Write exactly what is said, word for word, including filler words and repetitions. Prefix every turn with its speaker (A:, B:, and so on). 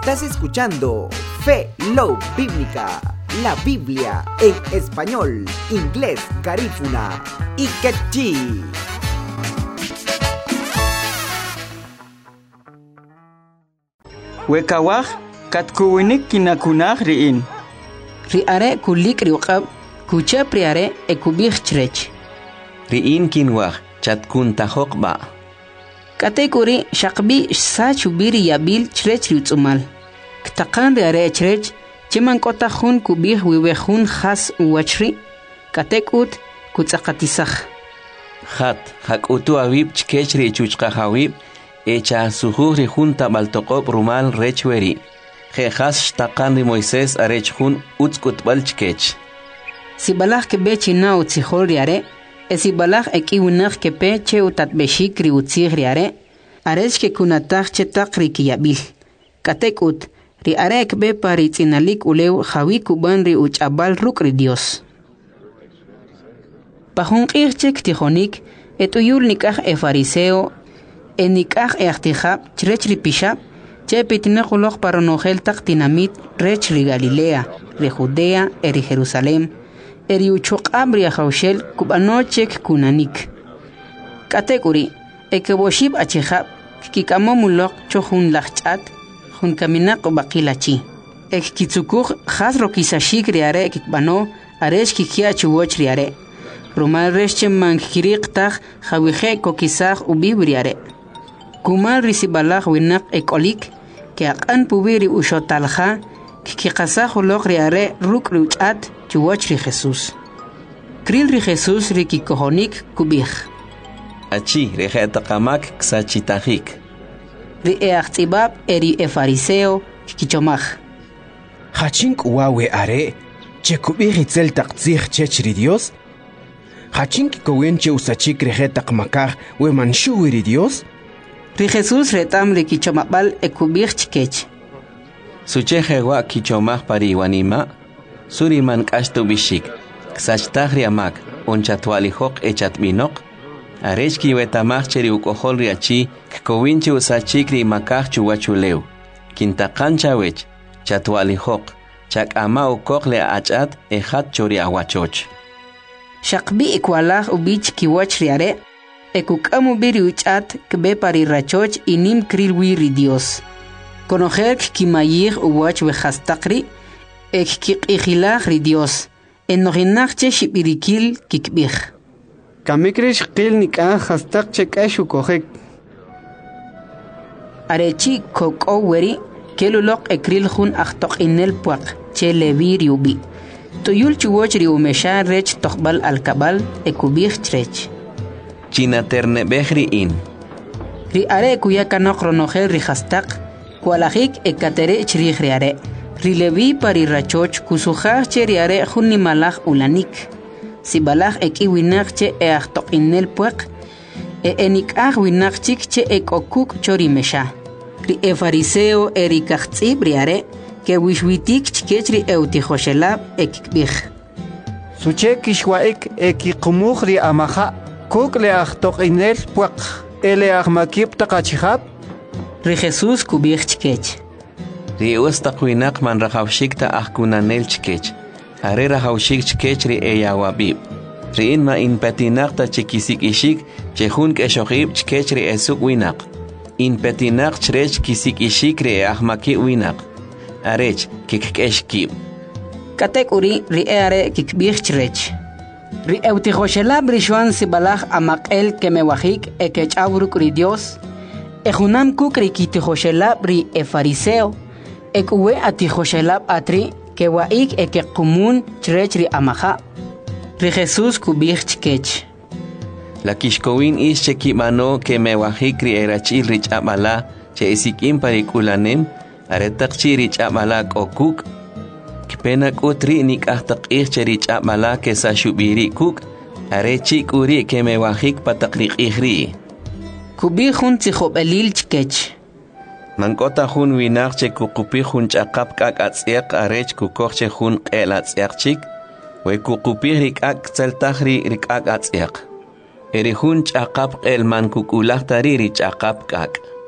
A: Estás escuchando Fe Love Bíblica, la Biblia en español, inglés, garífuna y quechí.
B: Wekawaj katkuwinik kinakunaj riin.
C: Riare kulik riuqab kucha priare ekubich chrech.
D: Riin kinwaj chatkun tahoqba.
C: Katekuri shaqbi sachubiri yabil chrech riutsumal. Ktaqan riare chrech chiman kotajun kubij wiwejun khas uwachri. Katekut kutzaqatisaj.
D: Khat hakutu awib chkechri chuchqahawib. Echa sujuhri junta baltoqob rumal rechweri. Jejas shtaqan ri Moisés arechjun utskut balchkech.
C: Sibalaj kebe china utzihol riare, esibalaj ekiwinaj kepe che utatbeshik ri utzih riare, arech ke kunataj chetak ri kiyabil. Katekut, ri are ekbe pari tzinalik ulew jawi kuban ri uchabal ruk ri Dios. Pajun qirchek tijonik, etuyul nikaj e fariseo, enikaj e achtijab, chrech ri pishab, che pitnequloj paronojel taqtinamit rech ri Galilea, ri Judea, eri Jerusalem, eri uchoqab ri ajawshel kubanochek kunanik. Katekuri, ekeboshib achijab, kikamomuloj chohun lachchat, jun kaminaq baqilachi. Ek kitsukuj jas rokisashik riare kikbano, aresh kikia chuwoch riare. Rumal reche mankiriq taj jawije kokisaj ubibriare. Kumal risibalaj winak ekolik, que aqan pubiri ushotalja, que qasaj ulog riare ruk ruchat chuwoch ri Jesús. Kril ri Jesús ri kikohonik kubij.
D: Achi rejetaqamak ksachitajik.
C: Ri eachtibab eri e fariseo kichomaj.
E: Hachink uawe are, che kubij itzel taqtzij chech ri Dios? Hachink kowenche usachik rejetaqmakaj we manshuwi ri Dios?
C: Ri Jesús retam ri kichomabal ekubij chkech.
D: Sucheje wa kichomaj pariwanima, suriman kashtu bishik, ksachtaj riamak, onchatwalijok echatminok, arechki wetamaj cheri ukohol riachi, kkowinche usachik ri makaj chuwachulew, kintaqancha wech, chatwalijok, chak ama ukok le achat ejat chori awachoch.
C: Shaqbi ikwalaj ubich kiwach riare, ekukamu biri uchat kbe pari rachoch inim kril ri Dios. Conojer kimayir uwach wejastakri, ek kikijilaj ri Dios. Enoginaj che shibirikil kikbij.
B: Kamikrish qil nikah hastak chekashu kohek.
C: Arechi koko weri, kelulok ekril jun achtok inel puak, che levi riubi. Tuyul chuwoch ri umesha rech tokbal alkabal ekubij trech.
D: China terne behri in.
C: Ri are kuya kanok ronojel ri hastak, kualajik ekatere chrij riare. Ri levi pari rachoch kusujaj che riare junni malaj ulanik. Si balaj ekiwinaj che e achtok inel puek, e enikaj winaj chik che ekokuk chori mesha. Ri e fariseo eri kachtzib riare, que wishwitik chkechri eutijoshelab ekikbij.
B: Suche kishwaik ekiqumuj ri amaja, kuk le achtok inel puek, ele ahmakib taqachijab.
C: Ri Jesús kubij chkech.
D: Ri ustaqwinak man rajawshikta ahkunanel chkech. Are rajawshik chkech ri eyawabib. Ri inma inpetinaqta chikisik ishik, chehun keshoqib chkech ri esuk winak. Inpetinaq chrech kisik ishik ri ahmaki winak. Arech kikeshkib.
C: Katek uri ri eare kikbij chrech. Ri eutijoshelab rishwan sibalaj amak'el kemewajik ekechawruk ri Dios. Ejunam kuk ri kitijoshelab ri e fariseo. Ekuwe atijoshelab atri kewaik ekekumun chrech ri amaja. Ri Jesús kubij chkech.
D: La kishkowin is chekimano kemewajik ri erachil rich amala che isikim parikulanem. Aretak chirich amalak okuk, kpenak utri nik ahtak ichcherich amala ke sa shubiri kuk, arechik uri ke mewahik patakrik ihri.
C: Kubi hun tzihob elil chkech.
D: Mankota hun winak che kukupi hun chakap kak atsiak arech kukok che hun el atsiak chik, we kukupi rik ak tseltahri rik ak atsiak. Eri hun chakap el man kukulak tari rik chakap kak.